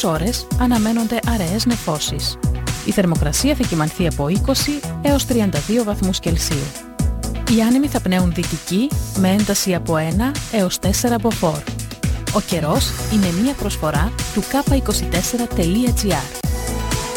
ώρες αναμένονται αραιές νεφώσεις. Η θερμοκρασία θα κυμανθεί από 20 έως 32 βαθμούς Κελσίου. Οι άνεμοι θα πνέουν δυτικοί με ένταση από 1 έως 4 μποφόρ. Ο καιρός είναι μία προσφορά του k24.gr.